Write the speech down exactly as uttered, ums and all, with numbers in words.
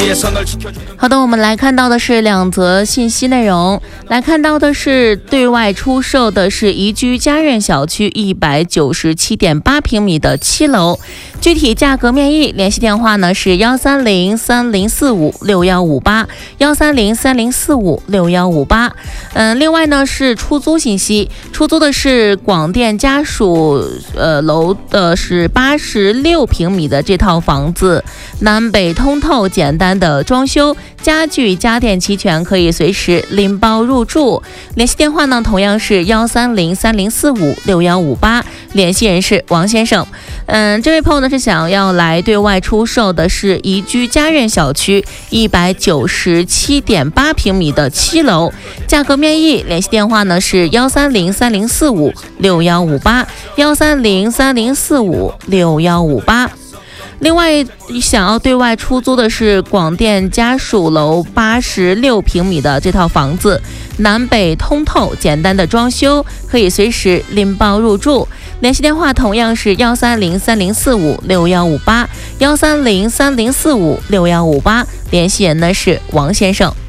好的，我们来看到的是两则信息内容。来看到的是对外出售的是宜居家苑小区一百九十七点八平米的七楼，具体价格面议，联系电话呢是幺三零三零四五六幺五八幺三零三零四五六幺五八。嗯，另外呢是出租信息，出租的是广电家属呃楼的是八十六平米的这套房子，南北通透，简单的装修，家具家电齐全，可以随时拎包入住。联系电话呢同样是幺三零三零四五六幺五八，联系人是王先生。嗯，这位朋友呢是想要来对外出售的是宜居家苑小区一百九十七点八平米的七楼，价格面议，联系电话呢是幺三零三零四五六幺五八幺三零三零四五六幺五八。另外想要对外出租的是广电家属楼八十六平米的这套房子，南北通透，简单的装修，可以随时拎包入住。联系电话同样是幺三零三零四五六幺五八幺三零三零四五六幺五八，联系人呢是王先生。